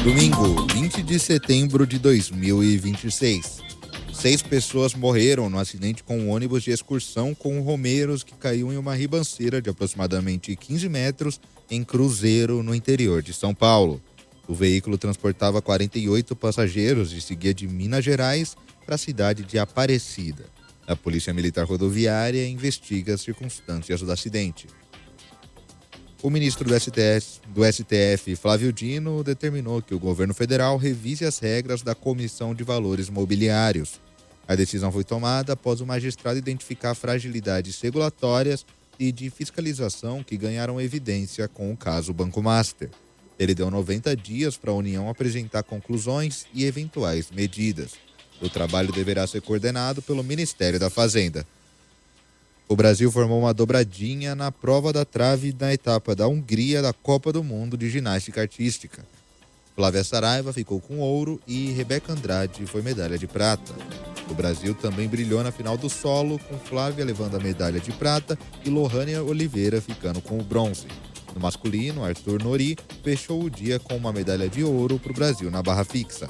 Domingo, 20 de setembro de 2026. 6 pessoas morreram no acidente com um ônibus de excursão com romeiros que caiu em uma ribanceira de aproximadamente 15 metros em Cruzeiro, no interior de São Paulo. O veículo transportava 48 passageiros e seguia de Minas Gerais para a cidade de Aparecida. A Polícia Militar Rodoviária investiga as circunstâncias do acidente. O ministro do STF, Flávio Dino, determinou que o governo federal revise as regras da Comissão de Valores Mobiliários. A decisão foi tomada após o magistrado identificar fragilidades regulatórias e de fiscalização que ganharam evidência com o caso Banco Master. Ele deu 90 dias para a União apresentar conclusões e eventuais medidas. O trabalho deverá ser coordenado pelo Ministério da Fazenda. O Brasil formou uma dobradinha na prova da trave na etapa da Hungria da Copa do Mundo de Ginástica Artística. Flávia Saraiva ficou com ouro e Rebeca Andrade foi medalha de prata. O Brasil também brilhou na final do solo, com Flávia levando a medalha de prata e Lohânia Oliveira ficando com o bronze. No masculino, Arthur Nori fechou o dia com uma medalha de ouro para o Brasil na barra fixa.